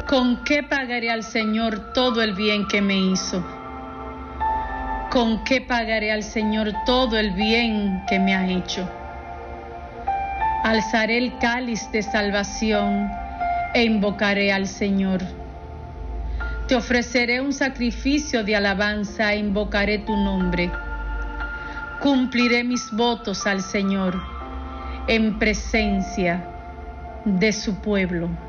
¿Con qué pagaré al Señor todo el bien que me hizo? ¿Con qué pagaré al Señor todo el bien que me ha hecho? Alzaré el cáliz de salvación e invocaré al Señor. Te ofreceré un sacrificio de alabanza e invocaré tu nombre. Cumpliré mis votos al Señor en presencia de su pueblo.